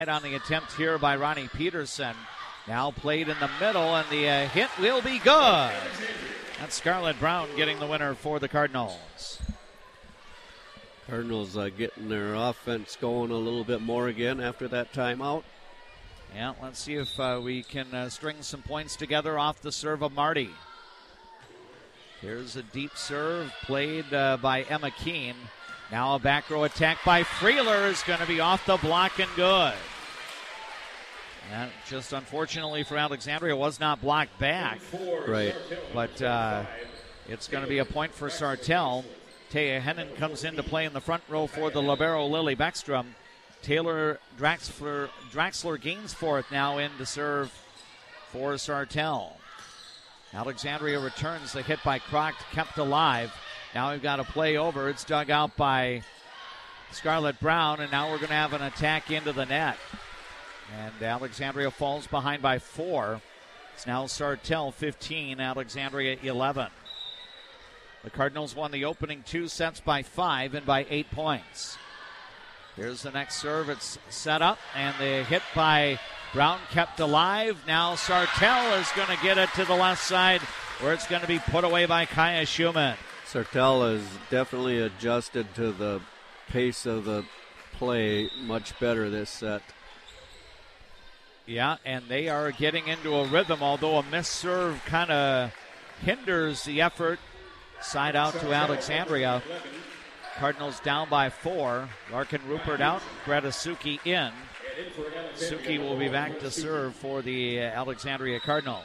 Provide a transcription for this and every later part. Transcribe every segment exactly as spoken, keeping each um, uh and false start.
On the attempt here by Ronnie Peterson. Now played in the middle, and the uh, hit will be good. That's Scarlett Brown getting the winner for the Cardinals. Cardinals uh, getting their offense going a little bit more again after that timeout. Yeah, let's see if uh, we can uh, string some points together off the serve of Marty. Here's a deep serve played uh, by Emma Keene. Now a back row attack by Freeler is going to be off the block and good. And just unfortunately for Alexandria, was not blocked back. Right. But uh, it's going to be a point for Sartell. Taya Hennon comes in to play in the front row for the libero Lily Beckstrom. Taylor Draxler, Draxler Gainsforth now in to serve for Sartell. Alexandria returns the hit by Croc, kept alive. Now we've got a play over. It's dug out by Scarlett Brown, and now we're going to have an attack into the net. And Alexandria falls behind by four. It's now Sartell fifteen, Alexandria eleven. The Cardinals won the opening two sets by five and by eight points. Here's the next serve. It's set up, and the hit by Brown kept alive. Now Sartell is going to get it to the left side, where it's going to be put away by Kaya Schumann. Sartell has definitely adjusted to the pace of the play much better this set. Yeah, and they are getting into a rhythm, although a missed serve kind of hinders the effort. Side out to Alexandria. Cardinals down by four. Larkin Rupert out, Greta Suki in. Suki will be back to serve for the Alexandria Cardinals.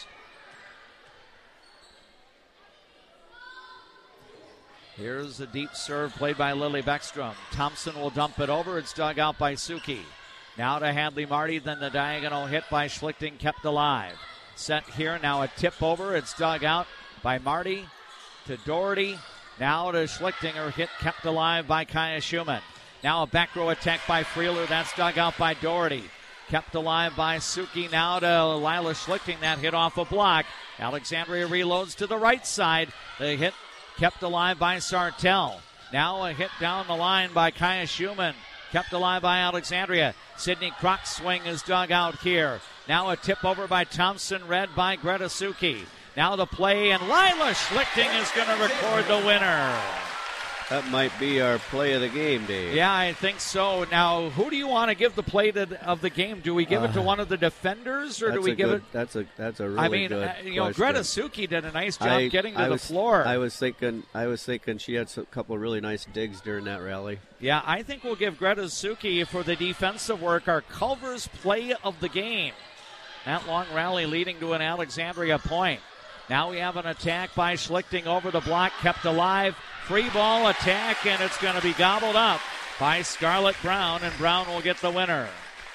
Here's a deep serve played by Lily Beckstrom. Thompson will dump it over. It's dug out by Suki. Now to Hadley Marty, then the diagonal hit by Schlichting kept alive. Set here, now a tip over. It's dug out by Marty to Doherty. Now to Schlichting, her hit kept alive by Kaya Schumann. Now a back row attack by Freeler. That's dug out by Doherty. Kept alive by Suki. Now to Lila Schlichting. That hit off a block. Alexandria reloads to the right side. The hit kept alive by Sartell. Now a hit down the line by Kaya Schumann. Kept alive by Alexandria. Sydney Croc's swing is dug out here. Now a tip over by Thompson, read by Greta Suki. Now the play, and Lila Schlichting is going to record the winner. That might be our play of the game, Dave. Yeah, I think so. Now, who do you want to give the play to, of the game? Do we give uh, it to one of the defenders, or do we give good, it? That's a that's a really I mean, good uh, you know, Greta Suki did a nice job I, getting to I the was, floor. I was thinking, I was thinking she had a couple of really nice digs during that rally. Yeah, I think we'll give Greta Suki for the defensive work our Culver's play of the game. That long rally leading to an Alexandria point. Now we have an attack by Schlichting over the block, kept alive. Free ball attack, and it's going to be gobbled up by Scarlett Brown, and Brown will get the winner.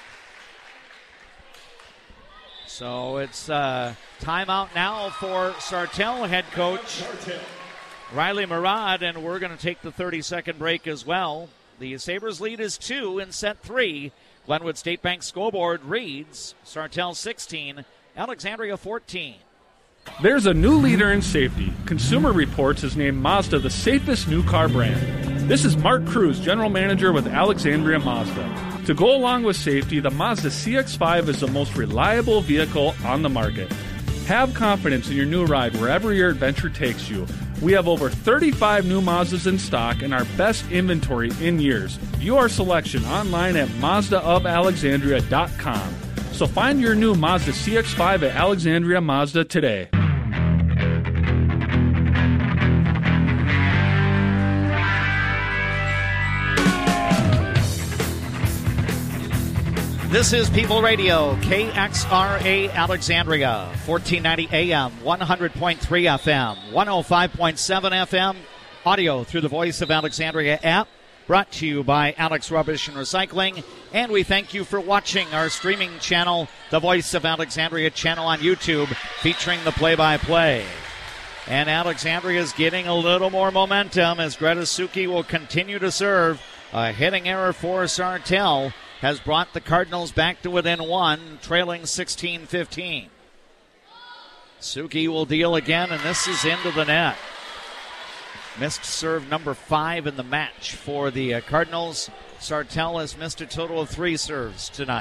So it's uh, timeout now for Sartell head coach Riley Murad, and we're going to take the thirty-second break as well. The Sabres lead is two in set three. Glenwood State Bank scoreboard reads Sartell sixteen, Alexandria fourteen. There's a new leader in safety. Consumer Reports has named Mazda the safest new car brand. This is Mark Cruz, General Manager with Alexandria Mazda. To go along with safety, the Mazda C X five is the most reliable vehicle on the market. Have confidence in your new ride wherever your adventure takes you. We have over thirty-five new Mazdas in stock and our best inventory in years. View our selection online at Mazda of Alexandria dot com. So find your new Mazda C X five at Alexandria Mazda today. This is People Radio, K X R A Alexandria, fourteen ninety A M, one hundred point three F M, one oh five point seven F M, audio through the Voice of Alexandria app, brought to you by Alex Rubbish and Recycling. And we thank you for watching our streaming channel, the Voice of Alexandria channel on YouTube, featuring the play-by-play. And Alexandria is getting a little more momentum as Greta Suki will continue to serve. A hitting error for Sartell has brought the Cardinals back to within one, trailing sixteen fifteen. Suki will deal again, and this is into the net. Missed serve number five in the match for the uh, Cardinals. Sartell has missed a total of three serves tonight.